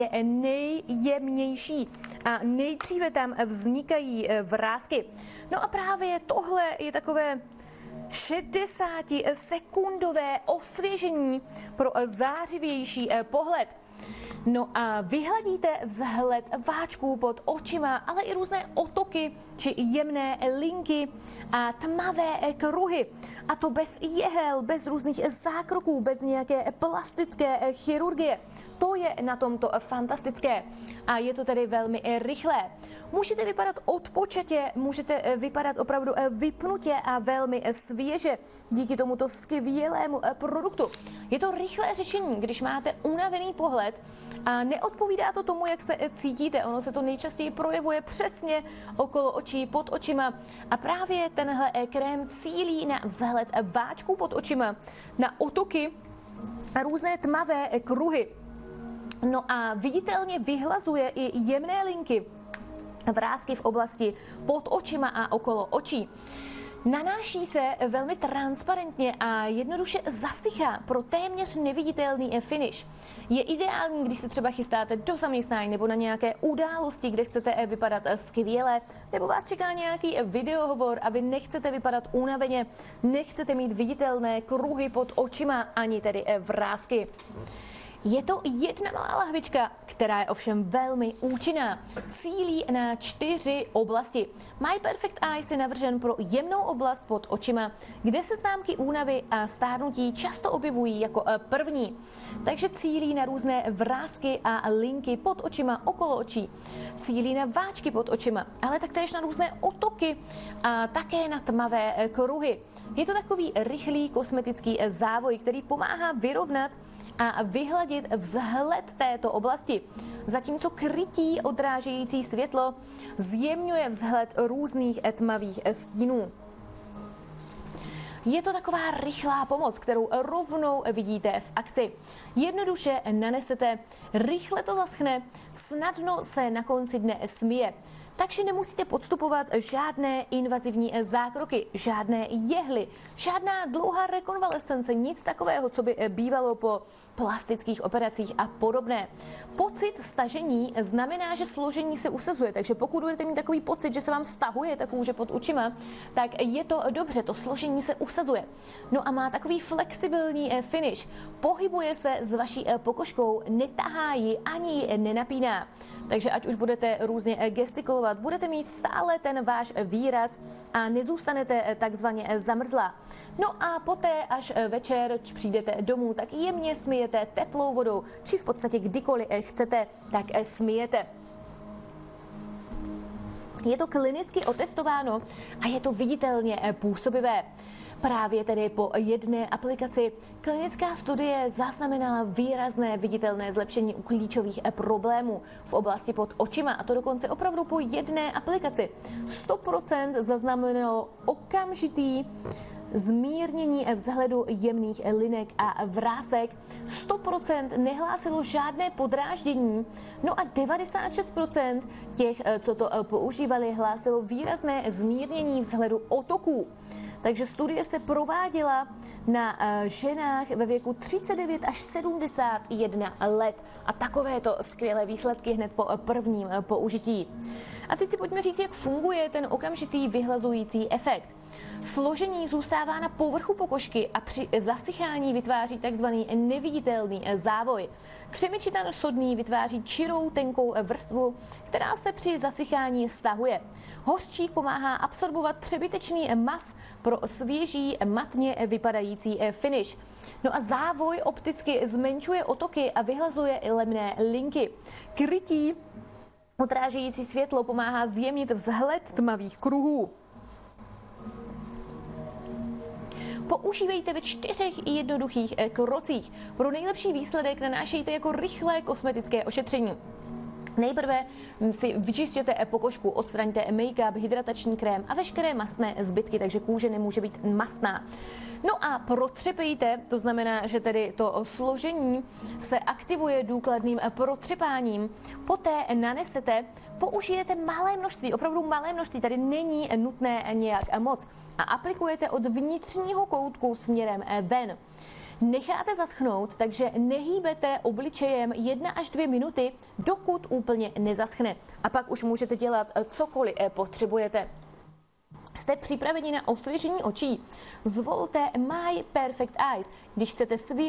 je nejjemnější a nejdříve tam vznikají vrásky. No a právě tohle je takové 60-sekundové osvěžení pro zářivější pohled. No a vyhladíte vzhled váčků pod očima, ale i různé otoky či jemné linky a tmavé kruhy. A to bez jehel, bez různých zákroků, bez nějaké plastické chirurgie. To je na tomto fantastické a je to tedy velmi rychlé. Můžete vypadat odpočatě, můžete vypadat opravdu vypnutě a velmi svěže díky tomuto skvělému produktu. Je to rychlé řešení, když máte unavený pohled a neodpovídá to tomu, jak se cítíte. Ono se to nejčastěji projevuje přesně okolo očí, pod očima a právě tenhle krém cílí na vzhled váčků pod očima, na otoky a různé tmavé kruhy. No a viditelně vyhlazuje i jemné linky, vrásky v oblasti pod očima a okolo očí. Nanáší se velmi transparentně a jednoduše zasychá pro téměř neviditelný finish. Je ideální, když se třeba chystáte do zaměstnání nebo na nějaké události, kde chcete vypadat skvěle, nebo vás čeká nějaký videohovor a vy nechcete vypadat unaveně, nechcete mít viditelné kruhy pod očima ani tedy vrásky. Je to jedna malá lahvička, která je ovšem velmi účinná. Cílí na 4 oblasti. My Perfect Eyes je navržen pro jemnou oblast pod očima, kde se známky únavy a stárnutí často objevují jako první. Takže cílí na různé vrásky a linky pod očima, okolo očí. Cílí na váčky pod očima, ale taktéž na různé otoky a také na tmavé kruhy. Je to takový rychlý kosmetický závoj, který pomáhá vyrovnat a vyhladit vzhled této oblasti. Zatímco krytí odrážející světlo zjemňuje vzhled různých tmavých stínů. Je to taková rychlá pomoc, kterou rovnou vidíte v akci. Jednoduše nanesete, rychle to zaschne, snadno se na konci dne smije. Takže nemusíte podstupovat žádné invazivní zákroky, žádné jehly, žádná dlouhá rekonvalescence, nic takového, co by bývalo po plastických operacích a podobné. Pocit stažení znamená, že složení se usazuje, takže pokud budete mít takový pocit, že se vám stahuje ta kůže pod očima, tak je to dobře, to složení se usazuje. No a má takový flexibilní finish, pohybuje se s vaší pokožkou, netahá ji ani ji nenapíná. Takže ať už budete různě gestikulovat, budete mít stále ten váš výraz a nezůstanete takzvaně zamrzlá. No a poté, až večer přijdete domů, tak jemně smijete teplou vodou, či v podstatě kdykoliv chcete, tak smijete. Je to klinicky otestováno a je to viditelně působivé. Právě tedy po jedné aplikaci klinická studie zaznamenala výrazné viditelné zlepšení u klíčových problémů v oblasti pod očima, a to dokonce opravdu po jedné aplikaci. 100% zaznamenalo okamžitý zmírnění vzhledu jemných linek a vrásek, 100% nehlásilo žádné podráždění, no a 96% těch, co to používali, hlásilo výrazné zmírnění vzhledu otoků. Takže studie se prováděla na ženách ve věku 39 až 71 let a takovéto skvělé výsledky hned po prvním použití. A teď si pojďme říct, jak funguje ten okamžitý vyhlazující efekt. Složení zůstává na povrchu pokožky a při zasychání vytváří takzvaný neviditelný závoj. Křemičitan sodný vytváří čirou tenkou vrstvu, která se při zasychání stahuje. Hořčík pomáhá absorbovat přebytečný mas pro svěží, matně vypadající finish. No a závoj opticky zmenšuje otoky a vyhlazuje lemné linky. Krytí odrážející světlo pomáhá zjemnit vzhled tmavých kruhů. Používejte ve 4 jednoduchých krocích. Pro nejlepší výsledek nanášejte jako rychlé kosmetické ošetření. Nejprve si vyčistěte pokožku, odstraňte make-up, hydratační krém a veškeré mastné zbytky, takže kůže nemůže být mastná. No a protřepejte, to znamená, že tedy to složení se aktivuje důkladným protřepáním. Poté nanesete, použijete malé množství, opravdu malé množství, tady není nutné nějak moc, a aplikujete od vnitřního koutku směrem ven. necháte zaschnout, takže nehýbete obličejem 1 až 2 minuty, dokud úplně nezaschne. A pak už můžete dělat cokoliv potřebujete. Jste připraveni na osvěžení očí? Zvolte My Perfect Eyes, když chcete svěží